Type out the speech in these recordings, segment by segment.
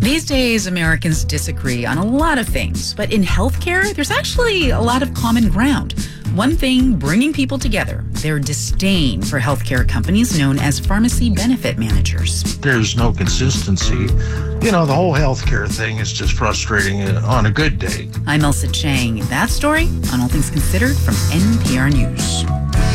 These days, Americans disagree on a lot of things, but in healthcare, there's actually a lot of common ground. One thing bringing people together, their disdain for healthcare companies known as pharmacy benefit managers. There's no consistency. The whole healthcare thing is just frustrating on a good day. I'm Elsa Chang. That story on All Things Considered from NPR News.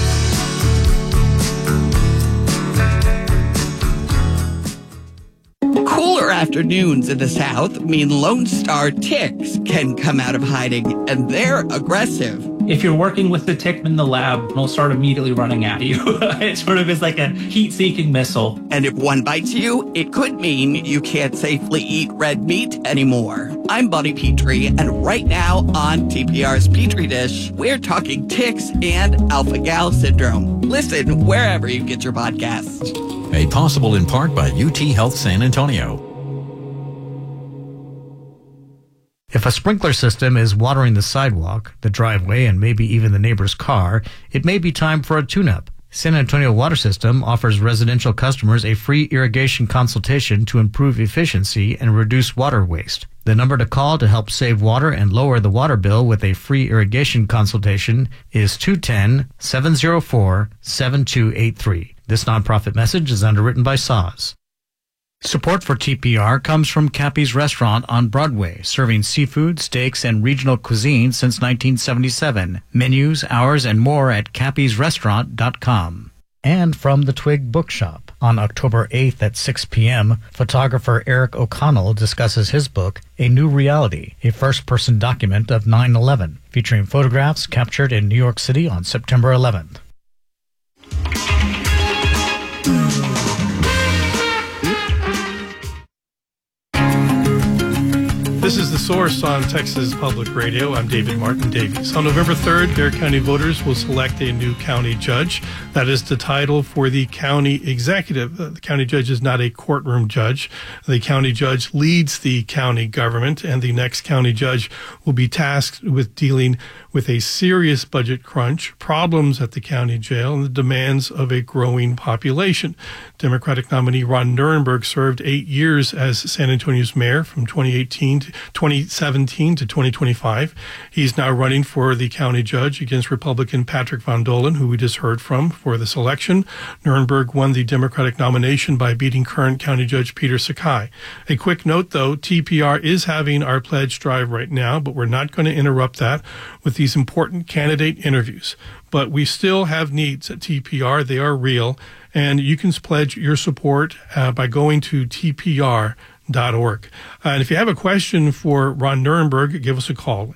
Cooler afternoons in the South mean Lone Star ticks can come out of hiding, and they're aggressive. If you're working with the tick in the lab, it'll start immediately running at you. It sort of is like a heat-seeking missile. And if one bites you, it could mean you can't safely eat red meat anymore. I'm Buddy Petrie, and right now on TPR's Petri Dish, we're talking ticks and alpha-gal syndrome. Listen wherever you get your podcasts. Made possible in part by UT Health San Antonio. If a sprinkler system is watering the sidewalk, the driveway, and maybe even the neighbor's car, it may be time for a tune-up. San Antonio Water System offers residential customers a free irrigation consultation to improve efficiency and reduce water waste. The number to call to help save water and lower the water bill with a free irrigation consultation is 210-704-7283. This nonprofit message is underwritten by SAW. Support for TPR comes from Cappy's Restaurant on Broadway, serving seafood, steaks, and regional cuisine since 1977. Menus, hours, and more at cappysrestaurant.com. And from the Twig Bookshop. On October 8th at 6 p.m., photographer Eric O'Connell discusses his book, A New Reality, a first-person document of 9/11, featuring photographs captured in New York City on September 11th. This is The Source on Texas Public Radio. I'm David Martin Davies. On November 3rd, Bexar County voters will select a new county judge. That is the title for the county executive. The county judge is not a courtroom judge. The county judge leads the county government, and the next county judge will be tasked with dealing with a serious budget crunch, problems at the county jail, and the demands of a growing population. Democratic nominee Ron Nirenberg served 8 years as San Antonio's mayor from 2017 to 2025. He's now running for the county judge against Republican Patrick Von Dolan, who we just heard from for this election. Nirenberg won the Democratic nomination by beating current county judge Peter Sakai. A quick note, though, TPR is having our pledge drive right now, but we're not going to interrupt that with these important candidate interviews. But we still have needs at TPR. They are real, and you can pledge your support by going to TPR.org. And if you have a question for Ron Nirenberg, give us a call,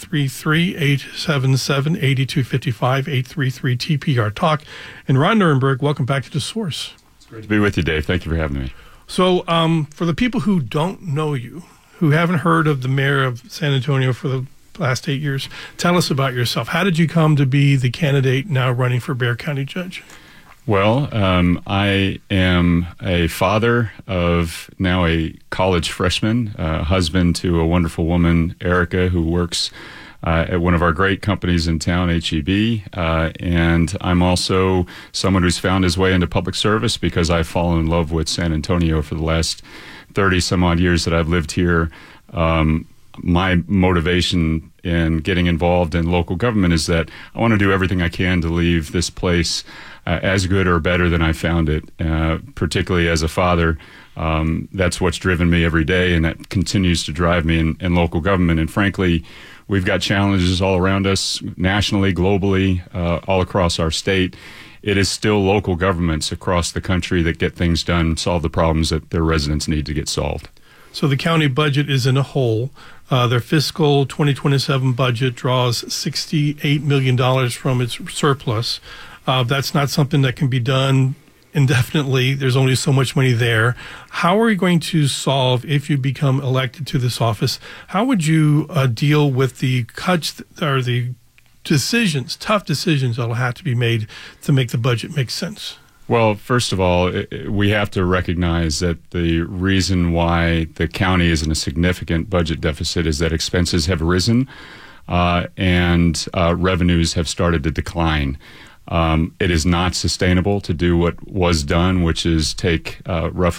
833-877-8255, 833-TPR-TALK. And Ron Nirenberg, welcome back to The Source. It's great to be with you, Dave. Thank you for having me. So for the people who don't know you, who haven't heard of the mayor of San Antonio for the last 8 years, tell us about yourself. How did you come to be the candidate now running for Bexar County Judge? Well, I am a father of now a college freshman, husband to a wonderful woman, Erica, who works at one of our great companies in town, HEB. And I'm also someone who's found his way into public service because I've fallen in love with San Antonio for the last 30 some odd years that I've lived here. My motivation in getting involved in local government is that I want to do everything I can to leave this place as good or better than I found it, particularly as a father. That's what's driven me every day, and that continues to drive me in local government. And frankly, we've got challenges all around us, nationally, globally, all across our state. It is still local governments across the country that get things done, solve the problems that their residents need to get solved. So the county budget is in a hole. Their fiscal 2027 budget draws $68 million from its surplus. That's not something that can be done indefinitely. There's only so much money there. How are you going to solve, if you become elected to this office, how would you deal with the cuts or the decisions, tough decisions that will have to be made to make the budget make sense? Well, first of all, we have to recognize that the reason why the county is in a significant budget deficit is that expenses have risen and revenues have started to decline. It is not sustainable to do what was done, which is take roughly